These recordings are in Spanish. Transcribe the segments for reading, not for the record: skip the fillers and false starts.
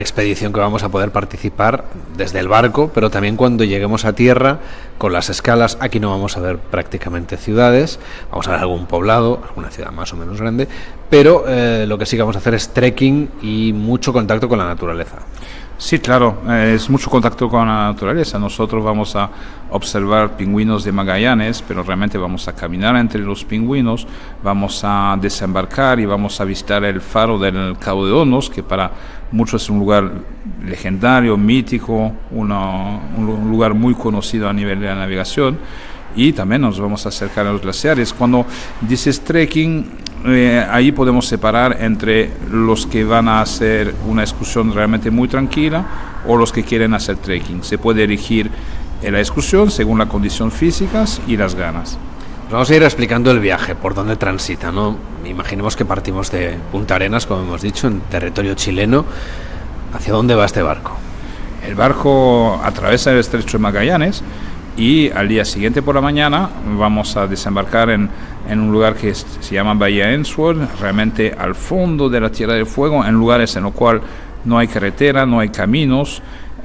Expedición que vamos a poder participar desde el barco, pero también cuando lleguemos a tierra con las escalas. Aquí no vamos a ver prácticamente ciudades, vamos a ver algún poblado, alguna ciudad más o menos grande, pero lo que sí que vamos a hacer es trekking y mucho contacto con la naturaleza. Sí, claro, es mucho contacto con la naturaleza. Nosotros vamos a observar pingüinos de Magallanes, pero realmente vamos a caminar entre los pingüinos, vamos a desembarcar y vamos a visitar el faro del Cabo de Hornos, que para muchos es un lugar legendario, mítico, un lugar muy conocido a nivel de la navegación. Y también nos vamos a acercar a los glaciares. Cuando dices trekking, ahí podemos separar entre los que van a hacer una excursión realmente muy tranquila o los que quieren hacer trekking. Se puede elegir la excursión según las condiciones físicas y las ganas. Vamos a ir explicando el viaje, por dónde transita, ¿no? Imaginemos que partimos de Punta Arenas, como hemos dicho, en territorio chileno. ¿Hacia dónde va este barco? El barco atraviesa el estrecho de Magallanes y al día siguiente por la mañana vamos a desembarcar en un lugar que se llama Bahía Ainsworth, realmente al fondo de la Tierra del Fuego, en lugares en los cuales no hay carretera, no hay caminos.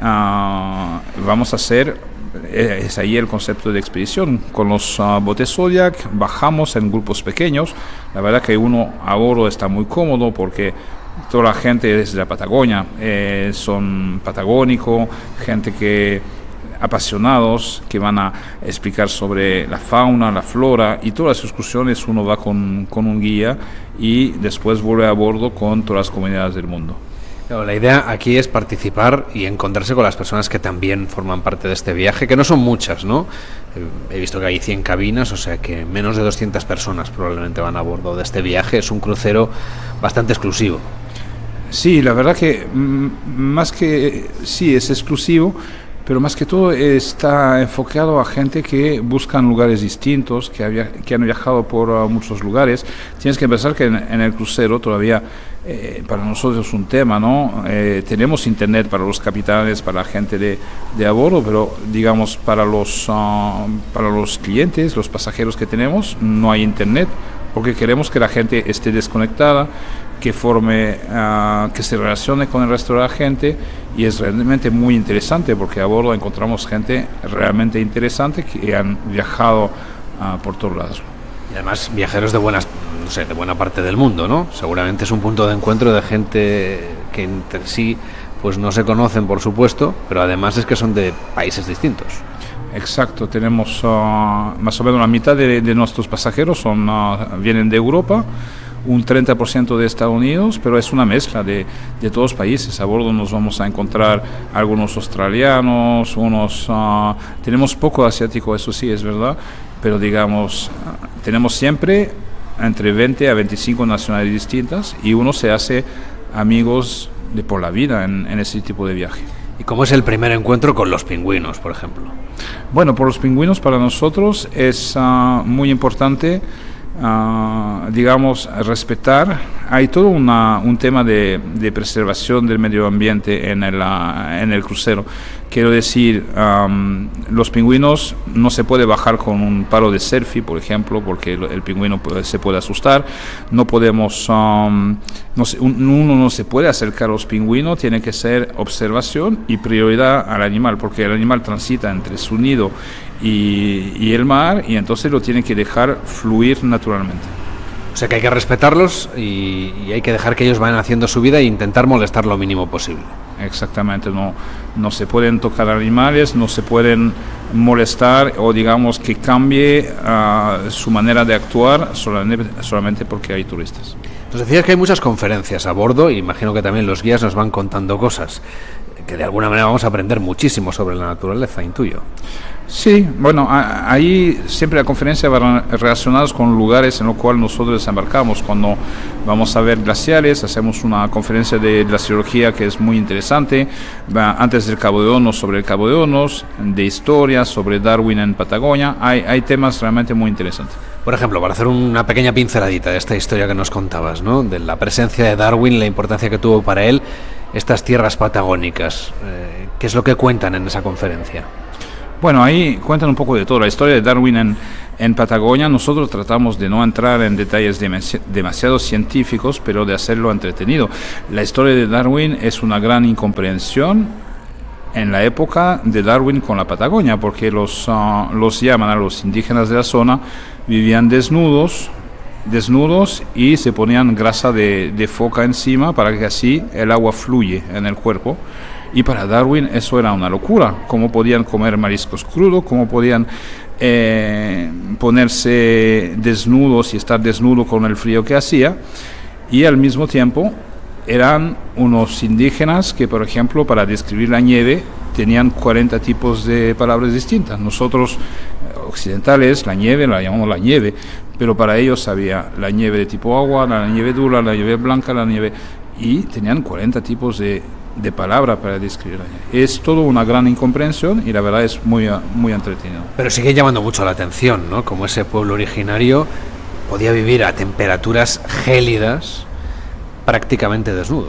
Vamos a hacer, es ahí el concepto de expedición, con los botes Zodiac bajamos en grupos pequeños. La verdad que uno a bordo está muy cómodo porque toda la gente desde la Patagonia son patagónicos, gente que apasionados que van a explicar sobre la fauna, la flora, y todas las excursiones uno va con un guía y después vuelve a bordo con todas las comunidades del mundo. Claro, la idea aquí es participar y encontrarse con las personas que también forman parte de este viaje, que no son muchas, ¿no? He visto que hay 100 cabinas, o sea que menos de 200 personas probablemente van a bordo de este viaje. Es un crucero bastante exclusivo. Sí, la verdad que más que sí es exclusivo, pero más que todo está enfocado a gente que buscan lugares distintos, que han viajado por muchos lugares. Tienes que pensar que en el crucero todavía para nosotros es un tema, ¿no? Tenemos internet para los capitanes, para la gente de a bordo, pero digamos para los clientes, los pasajeros que tenemos, no hay internet, porque queremos que la gente esté desconectada, que se relacione con el resto de la gente, y es realmente muy interesante porque a bordo encontramos gente realmente interesante que han viajado por todos lados. Y además viajeros de buena parte del mundo, ¿no? Seguramente es un punto de encuentro de gente que entre sí pues no se conocen, por supuesto, pero además es que son de países distintos. Exacto, tenemos más o menos la mitad de nuestros pasajeros vienen de Europa, un 30% de Estados Unidos, pero es una mezcla de todos los países. A bordo nos vamos a encontrar algunos australianos, tenemos poco asiático, eso sí, es verdad, pero digamos, tenemos siempre entre 20 a 25 nacionalidades distintas y uno se hace amigos de por la vida en ese tipo de viaje. ¿Y cómo es el primer encuentro con los pingüinos, por ejemplo? Bueno, por los pingüinos para nosotros es muy importante, digamos, respetar. Hay todo un tema de preservación del medio ambiente en el crucero. Quiero decir, los pingüinos no se puede bajar con un palo de selfie, por ejemplo, porque el pingüino se puede asustar. No podemos, uno no se puede acercar a los pingüinos, tiene que ser observación y prioridad al animal, porque el animal transita entre su nido y el mar, y entonces lo tiene que dejar fluir naturalmente. O sea que hay que respetarlos y hay que dejar que ellos vayan haciendo su vida e intentar molestar lo mínimo posible. Exactamente, no se pueden tocar animales, no se pueden molestar o digamos que cambie su manera de actuar solamente porque hay turistas. Nos decías que hay muchas conferencias a bordo y imagino que también los guías nos van contando cosas que de alguna manera vamos a aprender muchísimo sobre la naturaleza, intuyo. Sí, bueno, ahí siempre las conferencias van relacionadas con lugares en los cuales nosotros desembarcamos. Cuando vamos a ver glaciares, hacemos una conferencia de glaciología que es muy interesante, antes del Cabo de Hornos, sobre el Cabo de Hornos, de historia, sobre Darwin en Patagonia. Hay temas realmente muy interesantes. Por ejemplo, para hacer una pequeña pinceladita de esta historia que nos contabas, ¿no? De la presencia de Darwin, la importancia que tuvo para él estas tierras patagónicas. ¿Qué es lo que cuentan en esa conferencia? Bueno, ahí cuentan un poco de todo. La historia de Darwin En Patagonia nosotros tratamos de no entrar en detalles demasiado científicos, pero de hacerlo entretenido. La historia de Darwin es una gran incomprensión en la época de Darwin con la Patagonia, porque los llaman a los indígenas de la zona, vivían desnudos y se ponían grasa de foca encima para que así el agua fluye en el cuerpo. Y para Darwin eso era una locura. ¿Cómo podían comer mariscos crudos? ¿Cómo podían ponerse desnudos y estar desnudos con el frío que hacía? Y al mismo tiempo eran unos indígenas que, por ejemplo, para describir la nieve tenían 40 tipos de palabras distintas. Nosotros, occidentales, la nieve la llamamos la nieve, pero para ellos había la nieve de tipo agua, la nieve dura, la nieve blanca, la nieve... y tenían 40 tipos de palabras para describir la nieve. Es todo una gran incomprensión y la verdad es muy, muy entretenido. Pero sigue llamando mucho la atención, ¿no? Como ese pueblo originario podía vivir a temperaturas gélidas prácticamente desnudo.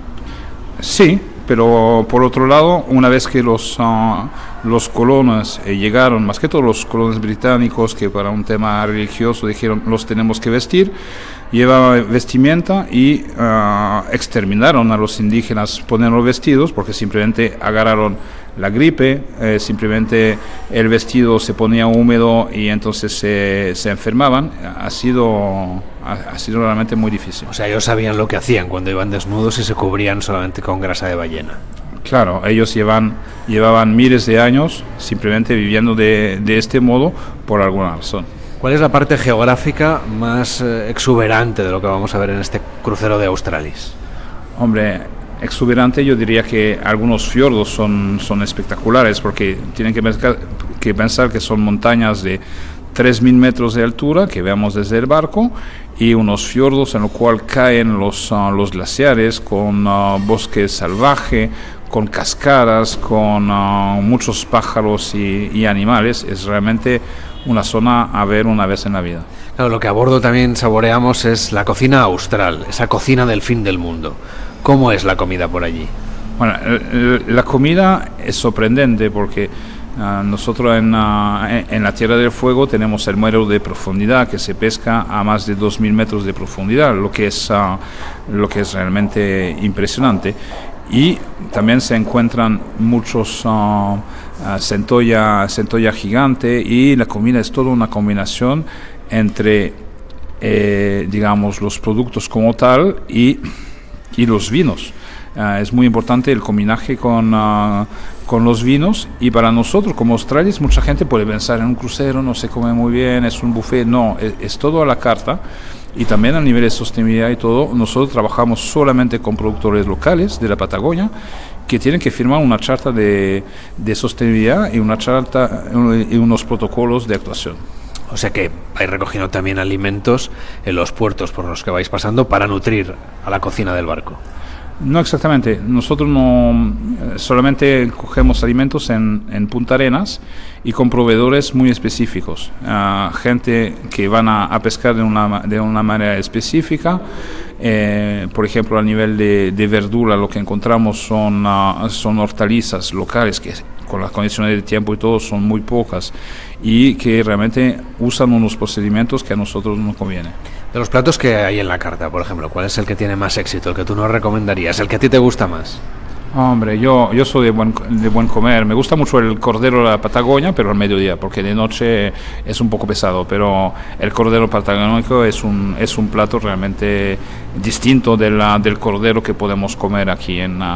Sí, pero por otro lado, una vez que los colonos llegaron, más que todos los colonos británicos, que para un tema religioso dijeron los tenemos que vestir, llevaban vestimenta y exterminaron a los indígenas poniendo vestidos, porque simplemente agarraron la gripe, simplemente el vestido se ponía húmedo y entonces se enfermaban. Ha sido realmente muy difícil. O sea, ellos sabían lo que hacían cuando iban desnudos y se cubrían solamente con grasa de ballena. Claro, ellos llevaban miles de años simplemente viviendo de este modo por alguna razón. ¿Cuál es la parte geográfica más exuberante de lo que vamos a ver en este crucero de Australis? Hombre, exuberante yo diría que algunos fiordos son espectaculares, porque tienen que pensar que son montañas de 3.000 metros de altura que vemos desde el barco, y unos fiordos en los cuales caen los glaciares con bosque salvaje, con cascadas, con muchos pájaros y animales. Es realmente una zona a ver una vez en la vida. Claro, lo que a bordo también saboreamos es la cocina austral, esa cocina del fin del mundo. ¿Cómo es la comida por allí? Bueno, la comida es sorprendente porque nosotros en la Tierra del Fuego tenemos el muero de profundidad, que se pesca a más de 2.000 metros de profundidad, lo que es realmente impresionante. Y también se encuentran muchos centolla gigante, y la comida es toda una combinación entre, digamos, los productos como tal y los vinos. Es muy importante el combinaje con los vinos, y para nosotros como australianos mucha gente puede pensar en un crucero no se come muy bien, es un buffet. No, es todo a la carta. Y también a nivel de sostenibilidad y todo, nosotros trabajamos solamente con productores locales de la Patagonia que tienen que firmar una charta de sostenibilidad y una charta y unos protocolos de actuación. O sea que vais recogiendo también alimentos en los puertos por los que vais pasando para nutrir a la cocina del barco. No exactamente, nosotros no solamente cogemos alimentos en Punta Arenas y con proveedores muy específicos, gente que van a pescar de una manera específica. Por ejemplo, a nivel de verdura, lo que encontramos son hortalizas locales que con las condiciones de tiempo y todo son muy pocas, y que realmente usan unos procedimientos que a nosotros nos conviene. De los platos que hay en la carta, por ejemplo, ¿cuál es el que tiene más éxito, el que tú nos recomendarías, el que a ti te gusta más? Hombre, yo soy de buen comer. Me gusta mucho el cordero de la Patagonia, pero al mediodía, porque de noche es un poco pesado. Pero el cordero patagónico es un plato realmente distinto del cordero que podemos comer aquí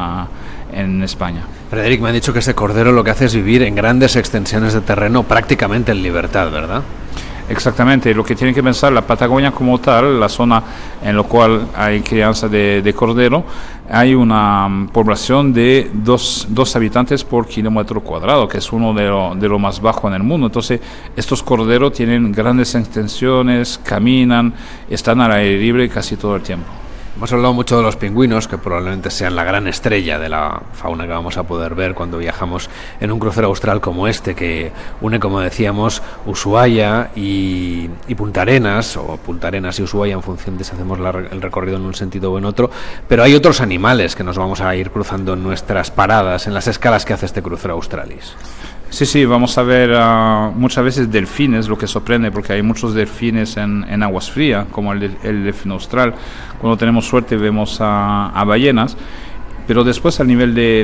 en España. Frederic, me ha dicho que ese cordero lo que hace es vivir en grandes extensiones de terreno prácticamente en libertad, ¿verdad? Exactamente, lo que tiene que pensar la Patagonia como tal, la zona en la cual hay crianza de cordero, hay una población de dos habitantes por kilómetro cuadrado, que es uno de lo más bajo en el mundo. Entonces, estos corderos tienen grandes extensiones, caminan, están al aire libre casi todo el tiempo. Hemos hablado mucho de los pingüinos, que probablemente sean la gran estrella de la fauna que vamos a poder ver cuando viajamos en un crucero austral como este, que une, como decíamos, Ushuaia y Punta Arenas, o Punta Arenas y Ushuaia en función de si hacemos el recorrido en un sentido o en otro. Pero hay otros animales que nos vamos a ir cruzando en nuestras paradas, en las escalas que hace este crucero Australis. Sí, vamos a ver muchas veces delfines, lo que sorprende, porque hay muchos delfines en aguas frías, como el delfín austral. Cuando tenemos suerte vemos a ballenas, pero después a nivel de